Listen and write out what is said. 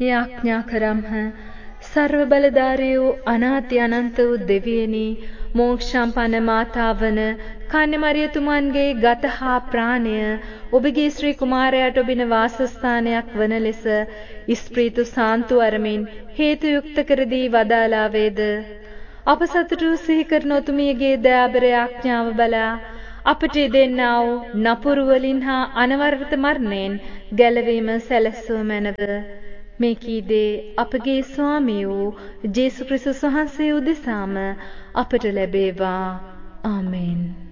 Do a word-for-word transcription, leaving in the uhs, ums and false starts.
යාඥා කරම්හ. සර්ව බලධාරී වූ අනාති අනන්ත වූ දෙවියනි, මෝක්ෂම්පන්න මාතාවන කන්‍යමරියතුමන්ගේ ගත හා ප්‍රාණය ඔබගේ ශ්‍රී කුමාරයාට ඔබින වාසස්ථානයක් වන ලෙස ඉස්ප්‍රීතු සාන්තු අරමින් හේතු යුක්ත කර දී වදාලා වේද. අප සතුටු සිහි කරන ඔතුමියගේ දයාබර යාඥාව බලා අපට දෙන්නා වූ නපුරු වලින් හා අනවරත මරණයෙන් ගැලවීම සැලසුව මැනව. මේ කීදේ අපගේ ස්වාමී වූ ජේසු ක්‍රිස්තුස් වහන්සේ උදෙසාම අපට ලැබේවා. ආමෙන්.